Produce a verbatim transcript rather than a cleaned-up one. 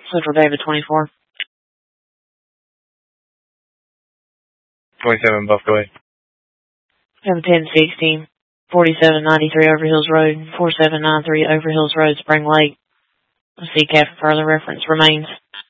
Central David twenty-four. twenty-seven, Buff, go ahead. Have a ten sixty, forty-seven ninety-three Overhills Road, forty-seven ninety-three Overhills Road, Spring Lake. C C A F for further reference remains.